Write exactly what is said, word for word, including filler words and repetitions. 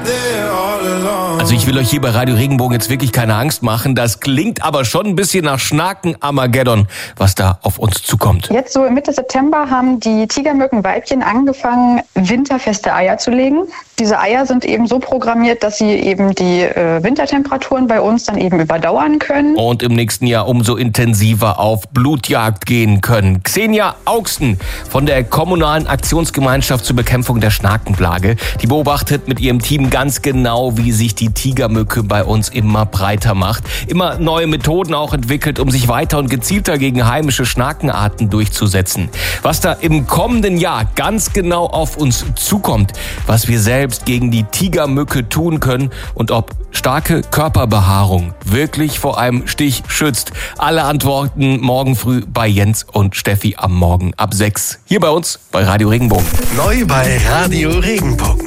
Also ich will euch hier bei Radio Regenbogen jetzt wirklich keine Angst machen. Das klingt aber schon ein bisschen nach Schnaken-Armageddon, was da auf uns zukommt. Jetzt so Mitte September haben die Tigermückenweibchen angefangen, winterfeste Eier zu legen. Diese Eier sind eben so programmiert, dass sie eben die äh, Wintertemperaturen bei uns dann eben überdauern können. Und im nächsten Jahr umso intensiver auf Blutjagd gehen können. Xenia Augsten von der Kommunalen Aktionsgemeinschaft zur Bekämpfung der Schnakenplage, die beobachtet mit ihrem Team ganz genau, wie sich die Tigermücke bei uns immer breiter macht. Immer neue Methoden auch entwickelt, um sich weiter und gezielter gegen heimische Schnakenarten durchzusetzen. Was da im kommenden Jahr ganz genau auf uns zukommt, was wir selbst gegen die Tigermücke tun können und ob starke Körperbehaarung wirklich vor einem Stich schützt. Alle Antworten morgen früh bei Jens und Steffi am Morgen ab sechs. Hier bei uns bei Radio Regenbogen. Neu bei Radio Regenbogen.